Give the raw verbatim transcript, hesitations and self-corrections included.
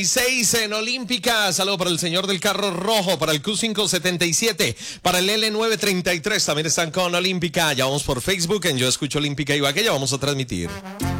seis en Olímpica. Saludo para el señor del carro rojo, para el Q cinco setenta y siete, para el L nueve treinta y tres. También están con Olímpica. Ya vamos por Facebook en Yo Escucho Olímpica y Ibagué. Ya vamos a transmitir.